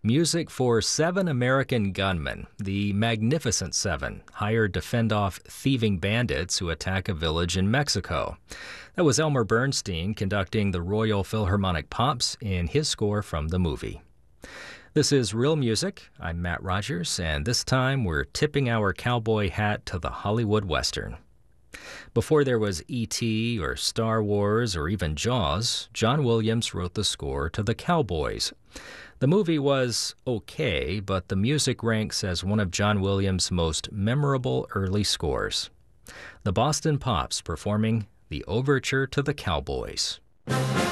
Music for Seven American Gunmen, the Magnificent Seven, hired to fend off thieving bandits who attack a village in Mexico. That was Elmer Bernstein conducting the Royal Philharmonic Pops in his score from the movie. This is Real Music. I'm Matt Rogers, and this time we're tipping our cowboy hat to the Hollywood Western. Before there was E.T. or Star Wars or even Jaws, John Williams wrote the score to The Cowboys. The movie was okay, but the music ranks as one of John Williams' most memorable early scores. The Boston Pops performing the Overture to the Cowboys.